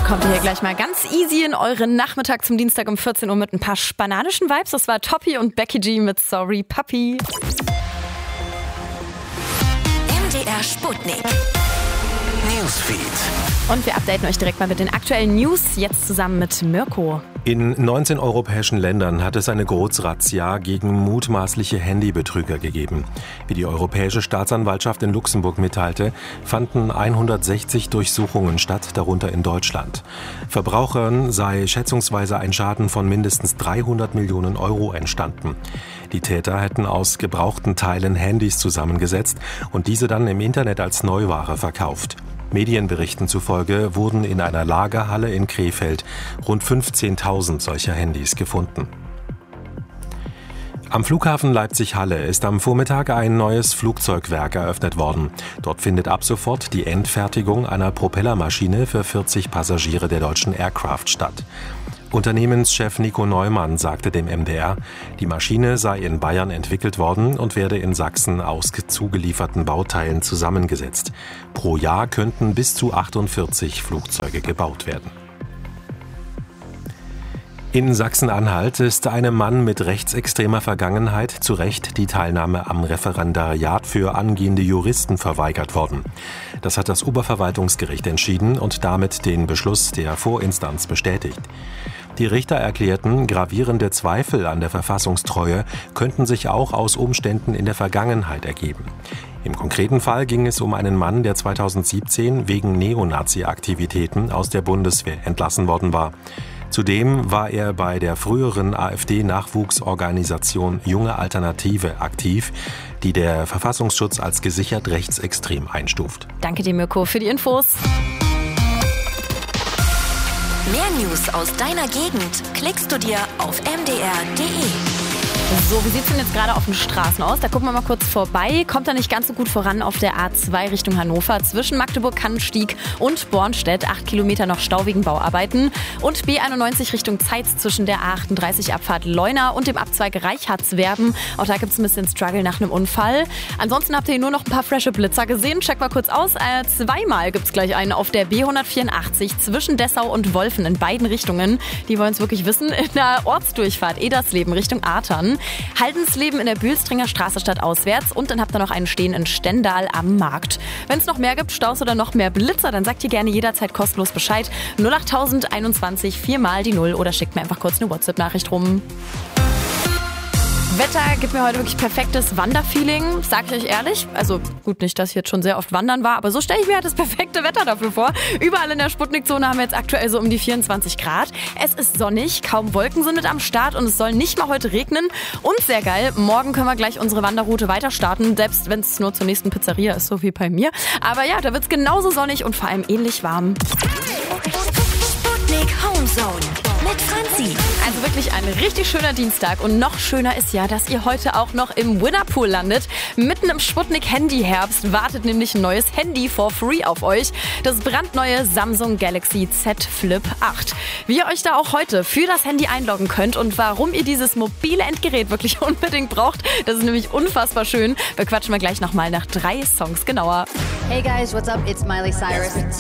Kommt ihr hier gleich mal ganz easy in euren Nachmittag zum Dienstag um 14 Uhr mit ein paar spananischen Vibes. Das war Toppy und Becky G mit Sorry Puppy. MDR Sputnik Newsfeed. Und wir updaten euch direkt mal mit den aktuellen News, jetzt zusammen mit Mirko. In 19 europäischen Ländern hat es eine Großrazzia gegen mutmaßliche Handybetrüger gegeben. Wie die Europäische Staatsanwaltschaft in Luxemburg mitteilte, fanden 160 Durchsuchungen statt, darunter in Deutschland. Verbrauchern sei schätzungsweise ein Schaden von mindestens 300 Millionen Euro entstanden. Die Täter hätten aus gebrauchten Teilen Handys zusammengesetzt und diese dann im Internet als Neuware verkauft. Medienberichten zufolge wurden in einer Lagerhalle in Krefeld rund 15.000 solcher Handys gefunden. Am Flughafen Leipzig-Halle ist am Vormittag ein neues Flugzeugwerk eröffnet worden. Dort findet ab sofort die Endfertigung einer Propellermaschine für 40 Passagiere der Deutschen Aircraft statt. Unternehmenschef Nico Neumann sagte dem MDR, die Maschine sei in Bayern entwickelt worden und werde in Sachsen aus zugelieferten Bauteilen zusammengesetzt. Pro Jahr könnten bis zu 48 Flugzeuge gebaut werden. In Sachsen-Anhalt ist einem Mann mit rechtsextremer Vergangenheit zu Recht die Teilnahme am Referendariat für angehende Juristen verweigert worden. Das hat das Oberverwaltungsgericht entschieden und damit den Beschluss der Vorinstanz bestätigt. Die Richter erklärten, gravierende Zweifel an der Verfassungstreue könnten sich auch aus Umständen in der Vergangenheit ergeben. Im konkreten Fall ging es um einen Mann, der 2017 wegen Neonazi-Aktivitäten aus der Bundeswehr entlassen worden war. Zudem war er bei der früheren AfD-Nachwuchsorganisation Junge Alternative aktiv, die der Verfassungsschutz als gesichert rechtsextrem einstuft. Danke dir, Mirko, für die Infos. Mehr News aus deiner Gegend klickst du dir auf mdr.de. So, wie sieht es denn jetzt gerade auf den Straßen aus? Da gucken wir mal kurz vorbei. Kommt da nicht ganz so gut voran auf der A2 Richtung Hannover. Zwischen Magdeburg-Kannenstieg und Bornstedt 8 Kilometer noch Stau wegen Bauarbeiten. Und B91 Richtung Zeitz zwischen der A38 Abfahrt Leuna und dem Abzweig Reichardswerben. Auch da gibt es ein bisschen Struggle nach einem Unfall. Ansonsten habt ihr hier nur noch ein paar frische Blitzer gesehen. Checkt mal kurz aus. Zweimal gibt es gleich einen auf der B184 zwischen Dessau und Wolfen in beiden Richtungen. Die wollen es wirklich wissen. In der Ortsdurchfahrt Edersleben Richtung Artern. Haldensleben in der Bühlstringer Straße statt auswärts und dann habt ihr noch einen stehen in Stendal am Markt. Wenn es noch mehr gibt, Staus oder noch mehr Blitzer, dann sagt ihr gerne jederzeit kostenlos Bescheid. 08021 4 mal die 0 oder schickt mir einfach kurz eine WhatsApp-Nachricht rum. Wetter gibt mir heute wirklich perfektes Wanderfeeling, sag ich euch ehrlich. Also gut, nicht, dass ich jetzt schon sehr oft wandern war, aber so stelle ich mir halt das perfekte Wetter dafür vor. Überall in der Sputnik-Zone haben wir jetzt aktuell so um die 24 Grad. Es ist sonnig, kaum Wolken sind mit am Start und es soll nicht mal heute regnen. Und sehr geil, morgen können wir gleich unsere Wanderroute weiter starten, selbst wenn es nur zur nächsten Pizzeria ist, so wie bei mir. Aber ja, da wird es genauso sonnig und vor allem ähnlich warm. Sputnik Homezone mit Franzi. Also wirklich ein richtig schöner Dienstag und noch schöner ist ja, dass ihr heute auch noch im Winnerpool landet. Mitten im Sputnik-Handy-Herbst wartet nämlich ein neues Handy for free auf euch. Das brandneue Samsung Galaxy Z Flip 8. Wie ihr euch da auch heute für das Handy einloggen könnt und warum ihr dieses mobile Endgerät wirklich unbedingt braucht, das ist nämlich unfassbar schön. Bequatschen wir gleich nochmal nach 3 Songs genauer. Hey guys, what's up? It's Miley Cyrus.